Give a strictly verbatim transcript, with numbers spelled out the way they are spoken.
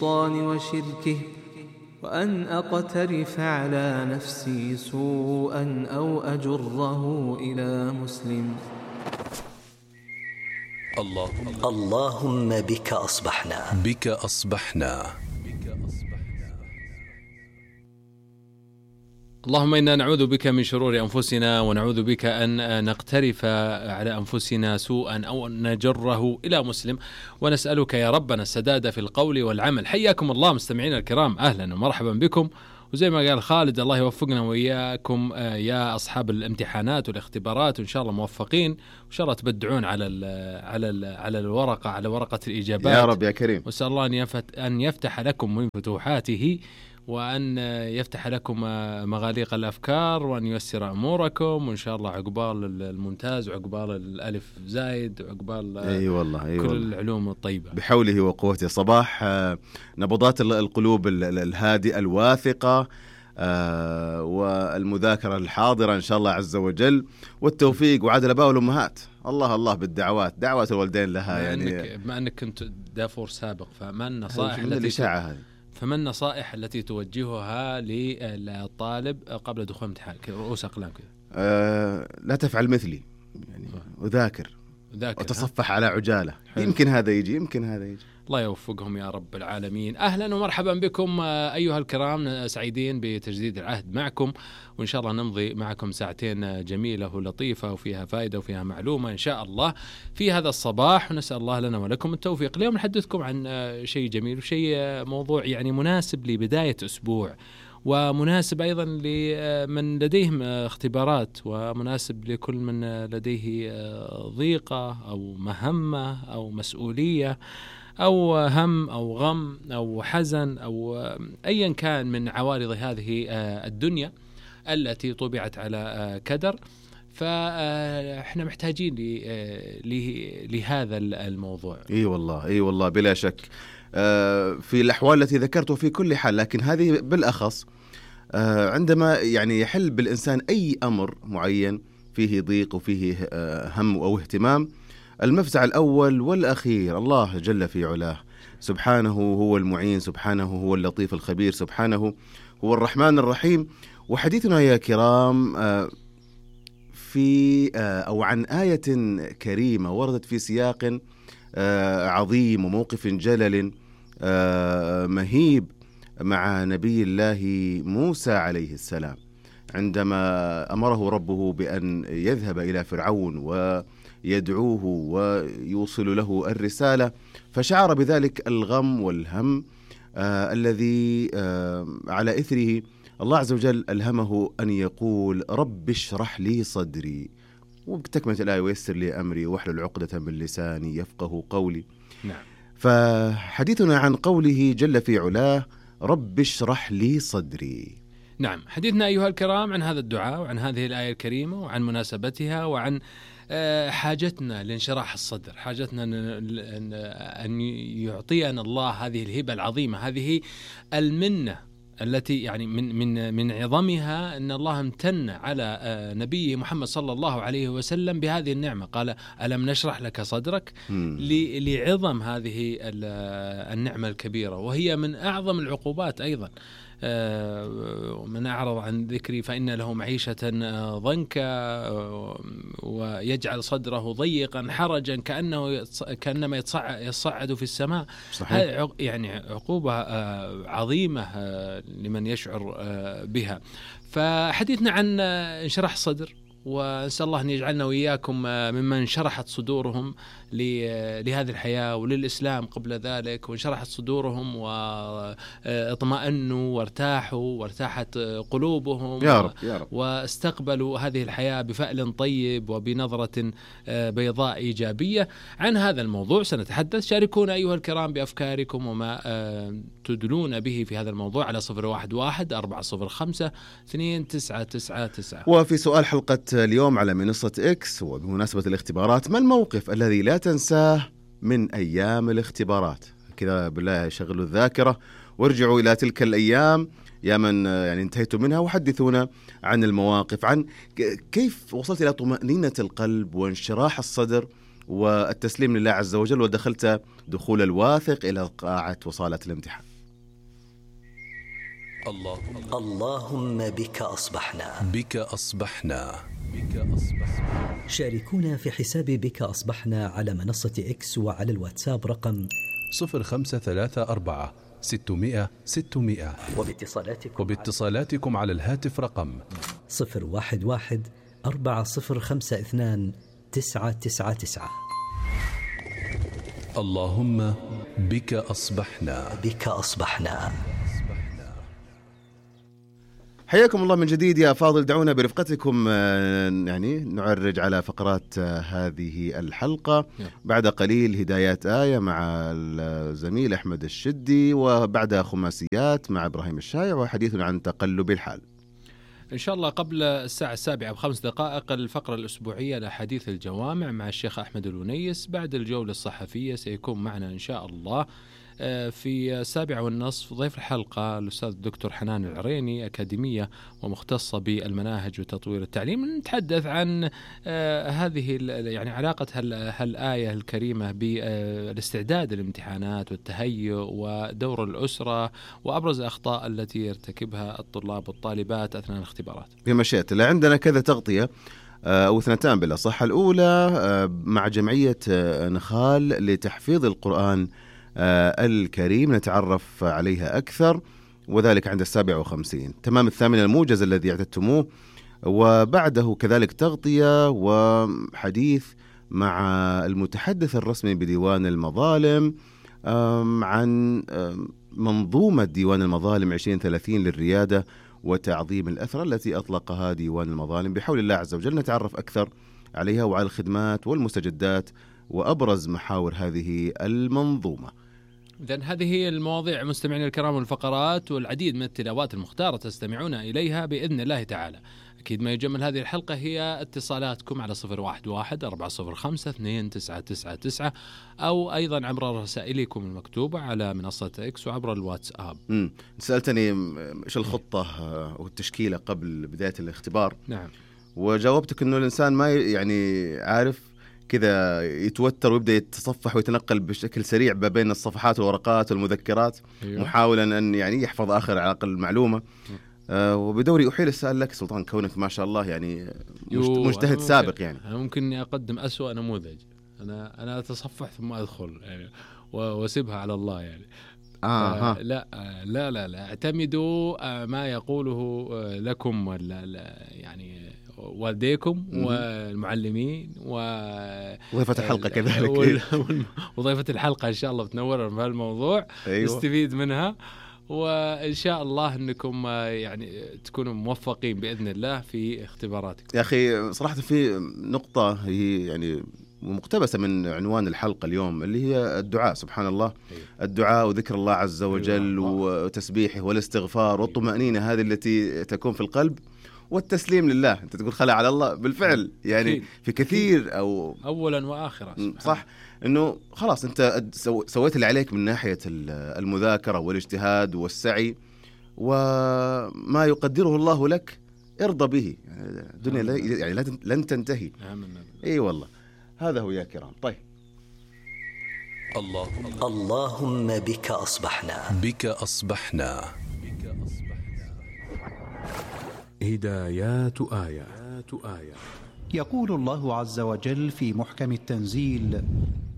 الشيطان وشركه، وأن أقترف على نفسي سوءا أو أجره إلى مسلم. اللهم, اللهم بك أصبحنا بك أصبحنا اللهم إنا نعوذ بك من شرور أنفسنا، ونعوذ بك أن نقترف على أنفسنا سوءا أو نجره إلى مسلم، ونسألك يا ربنا السداد في القول والعمل. حياكم الله مستمعين الكرام، أهلا ومرحبا بكم. وزي ما قال خالد، الله يوفقنا وإياكم يا أصحاب الامتحانات والاختبارات، وإن شاء الله موفقين، وإن شاء الله تبدعون على ال على ال على الورقة على ورقة الإجابات يا رب يا كريم. وأسأل الله أن يفت أن يفتح لكم من فتوحاته، وأن يفتح لكم مغاليق الأفكار، وأن ييسر أموركم، وإن شاء الله عقبال الممتاز وعقبال الألف زايد وعقبال أي والله أي كل والله. العلوم الطيبة بحوله وقوته. صباح نبضات القلوب الهادئة الواثقة والمذاكرة الحاضرة إن شاء الله عز وجل، والتوفيق وعد الآباء والأمهات. الله الله بالدعوات، دعوات الوالدين لها. يعني بما أنك كنت دافور سابق، فما النصائح التي الإشاعة هذه فما النصائح التي توجهها للطالب قبل دخول الامتحان؟ رؤوس أقلام كذا. أه لا تفعل مثلي، يعني وذاكر وتصفح على عجالة. حلو. يمكن هذا يجي، يمكن هذا يجي. الله يوفقهم يا رب العالمين. أهلا ومرحبا بكم أيها الكرام، سعيدين بتجديد العهد معكم، وإن شاء الله نمضي معكم ساعتين جميلة ولطيفة وفيها فائدة وفيها معلومة إن شاء الله في هذا الصباح، ونسأل الله لنا ولكم التوفيق. اليوم نحدثكم عن شيء جميل وشيء موضوع يعني مناسب لبداية أسبوع، ومناسب أيضا لمن لديهم اختبارات، ومناسب لكل من لديه ضيقة أو مهمة أو مسؤولية أو هم أو غم أو حزن أو أيا كان من عوارض هذه الدنيا التي طبعت على كدر. فإحنا محتاجين لهذا الموضوع. إي والله إي والله بلا شك، في الأحوال التي ذكرته في كل حال، لكن هذه بالأخص عندما يعني يحل بالإنسان أي أمر معين فيه ضيق وفيه هم أو اهتمام، المفزع الأول والأخير الله جل في علاه، سبحانه هو المعين، سبحانه هو اللطيف الخبير، سبحانه هو الرحمن الرحيم. وحديثنا يا كرام في أو عن آية كريمة وردت في سياق عظيم وموقف جلل مهيب مع نبي الله موسى عليه السلام، عندما أمره ربه بأن يذهب إلى فرعون ويدعوه ويوصل له الرسالة، فشعر بذلك الغم والهم آه الذي آه على إثره الله عز وجل ألهمه أن يقول رب اشرح لي صدري، وبتكملة الآية ويسر لي أمري واحلل عقدة من لساني يفقه قولي. نعم. فحديثنا عن قوله جل في علاه رب اشرح لي صدري. نعم، حديثنا أيها الكرام عن هذا الدعاء وعن هذه الآية الكريمة وعن مناسبتها وعن حاجتنا لانشراح الصدر، حاجتنا أن يعطينا الله هذه الهبة العظيمة، هذه المنة التي يعني من من من عظمها أن الله امتن على نبيه محمد صلى الله عليه وسلم بهذه النعمة. قال ألم نشرح لك صدرك، لعظم هذه النعمة الكبيرة، وهي من أعظم العقوبات أيضا. ومن أعرض عن ذكري فإن له معيشة ضنكا ويجعل صدره ضيقا حرجا كأنه كأنما يصعد في السماء. صحيح. يعني عقوبة عظيمة لمن يشعر بها. فحديثنا عن انشراح الصدر، ونسأل الله أن يجعلنا وإياكم ممن شرحت صدورهم لهذه الحياة وللإسلام قبل ذلك، وانشرحت صدورهم واطمأنوا وارتاحوا وارتاحت قلوبهم يا رب يا رب، واستقبلوا هذه الحياة بفأل طيب وبنظرة بيضاء إيجابية. عن هذا الموضوع سنتحدث. شاركونا أيها الكرام بأفكاركم وما تدلون به في هذا الموضوع على صفر واحد واحد أربعة صفر خمسة اثنين تسعة تسعة تسعة. وفي سؤال حلقة اليوم على منصة إكس وبمناسبة الاختبارات، ما الموقف الذي لا تنساه من أيام الاختبارات؟ كذا بالله شغلوا الذاكرة وارجعوا إلى تلك الأيام يا من يعني انتهيتوا منها، وحدثونا عن المواقف، عن كيف وصلت إلى طمأنينة القلب وانشراح الصدر والتسليم لله عز وجل، ودخلت دخول الواثق إلى قاعة وصالة الامتحان. اللهم اللهم بك أصبحنا بك أصبحنا بك أصبحنا. شاركونا في حساب بك أصبحنا على منصة إكس وعلى الواتساب رقم صفر خمسة ثلاثة أربعة ستمائة ستمائة وباتصالاتكم, وباتصالاتكم على الهاتف رقم صفر واحد واحد أربعة صفر خمسة اثنان تسعة تسعة تسعة. اللهم بك أصبحنا بك أصبحنا. حياكم الله من جديد يا فاضل، دعونا برفقتكم يعني نعرج على فقرات هذه الحلقة. بعد قليل هدايات آية مع الزميل أحمد الشدي، وبعدها خماسيات مع إبراهيم الشايع، وحديثنا عن تقلب الحال إن شاء الله. قبل الساعة السابعة بخمس دقائق الفقرة الأسبوعية لحديث الجوامع مع الشيخ أحمد الونيس. بعد الجولة الصحفية سيكون معنا إن شاء الله في السابعة والنصف ضيف الحلقة الأستاذ الدكتور حنان العريني، أكاديمية ومختصة بالمناهج وتطوير التعليم. نتحدث عن هذه يعني علاقة هالآية الكريمة بالاستعداد للامتحانات والتهيؤ ودور الأسرة وأبرز الأخطاء التي يرتكبها الطلاب والطالبات أثناء الاختبارات. بمشيئة الله عندنا كذا تغطية أو اثنتان بالأصح. الأولى مع جمعية نخال لتحفيظ القرآن الكريم، نتعرف عليها أكثر، وذلك عند السابع وخمسين. تمام الثامن الموجز الذي اعتدتموه، وبعده كذلك تغطية وحديث مع المتحدث الرسمي بديوان المظالم عن منظومة ديوان المظالم عشرين ثلاثين للريادة وتعظيم الأثر التي أطلقها ديوان المظالم. بحول الله عز وجل نتعرف أكثر عليها وعلى الخدمات والمستجدات وأبرز محاور هذه المنظومة. إذن هذه هي المواضيع مستمعين الكرام والفقرات، والعديد من التلاوات المختارة تستمعون إليها بإذن الله تعالى. أكيد ما يجمل هذه الحلقة هي اتصالاتكم على صفر واحد واحد أربعة صفر خمسة اثنين تسعة تسعة تسعة، أو أيضا عبر رسائلكم المكتوبة على منصة إكس وعبر الواتساب. امم سألتني إيش الخطة والتشكيلة قبل بداية الاختبار. نعم. وجاوبتك إنه الإنسان ما يعني عارف كذا يتوتر ويبدأ يتصفح ويتنقل بشكل سريع بين الصفحات والورقات والمذكرات. أيوة. محاولا أن يعني يحفظ آخر على الأقل المعلومة. آه وبدوري أحيل السؤال لك سلطان، كونك ما شاء الله يعني مجتهد سابق. يعني أنا ممكن أقدم أسوأ نموذج. أنا أنا أتصفح ثم أدخل يعني وأسيبها على الله يعني. آه لا لا لا لا اعتمدوا ما يقوله لكم ولا يعني والديكم والمعلمين وضيفة الحلقة كذلك وضيفة الحلقة إن شاء الله بتنورنا في هالموضوع. أيوة. نستفيد منها، وإن شاء الله أنكم يعني تكونوا موفقين بإذن الله في اختباراتكم. يا أخي صراحة في نقطة هي يعني ومقتبسة من عنوان الحلقة اليوم اللي هي الدعاء. سبحان الله. أيوة. الدعاء وذكر الله عز وجل. أيوة. وتسبيحه والاستغفار والطمأنينة. أيوة. هذه التي تكون في القلب والتسليم لله. أنت تقول خلع على الله بالفعل يعني أكيد. في كثير أو أولا وآخرا. صح إنه خلاص أنت سويت اللي عليك من ناحية المذاكرة والاجتهاد والسعي، وما يقدره الله لك ارضى به. يعني الدنيا يعني لن تنتهي. أي والله هذا هو يا كرام. طيب اللهم اللهم بك أصبحنا بك أصبحنا هدايات آية. يقول الله عز وجل في محكم التنزيل: